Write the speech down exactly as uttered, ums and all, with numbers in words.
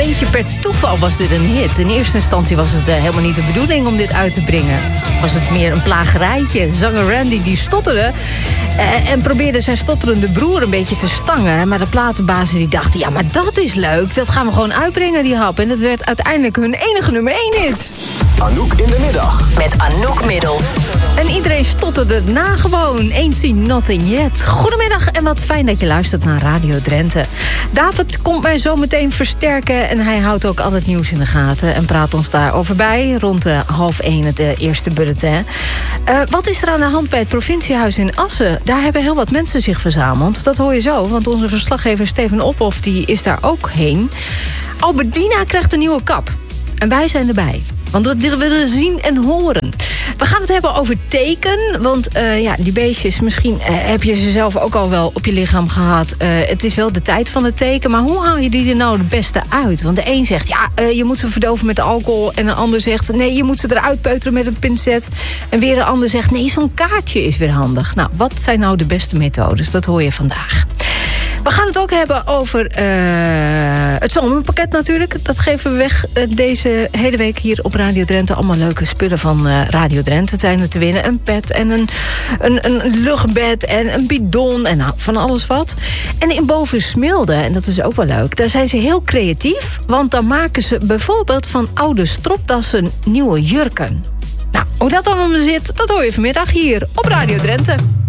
Eentje per toeval was dit een hit. In eerste instantie was het uh, helemaal niet de bedoeling om dit uit te brengen. Was het meer een plagerijtje. Zanger Randy die stotterde uh, en probeerde zijn stotterende broer een beetje te stangen. Maar de platenbazen die dachten, ja, maar dat is leuk. Dat gaan we gewoon uitbrengen, die hap. En dat werd uiteindelijk hun enige nummer één hit. Anouk in de middag. Met Anouk Middel. En iedereen stotterde na gewoon. Ain't seen nothing yet. Goedemiddag en wat fijn dat je luistert naar Radio Drenthe. David komt mij zo meteen versterken. En hij houdt ook al het nieuws in de gaten. En praat ons daarover bij. Rond de half één het uh, eerste bulletin. Uh, wat is er aan de hand bij het provinciehuis in Assen? Daar hebben heel wat mensen zich verzameld. Dat hoor je zo. Want onze verslaggever Steven Ophoff die is daar ook heen. Albertina krijgt een nieuwe kap. En wij zijn erbij. Want dat willen we zien en horen. We gaan het hebben over teken. Want uh, ja, die beestjes, misschien uh, heb je ze zelf ook al wel op je lichaam gehad. Uh, het is wel de tijd van het teken. Maar hoe haal je die er nou het beste uit? Want de een zegt, ja, uh, je moet ze verdoven met alcohol. En een ander zegt, nee, je moet ze eruit peuteren met een pincet. En weer een ander zegt, nee, zo'n kaartje is weer handig. Nou, wat zijn nou de beste methodes? Dat hoor je vandaag. We gaan het ook hebben over uh, het zomerpakket natuurlijk. Dat geven we weg uh, deze hele week hier op Radio Drenthe. Allemaal leuke spullen van uh, Radio Drenthe zijn er te winnen. Een pet en een, een, een luchtbed en een bidon en nou, van alles wat. En in Bovensmilde, en dat is ook wel leuk, daar zijn ze heel creatief. Want dan maken ze bijvoorbeeld van oude stropdassen nieuwe jurken. Nou, hoe dat allemaal zit, dat hoor je vanmiddag hier op Radio Drenthe.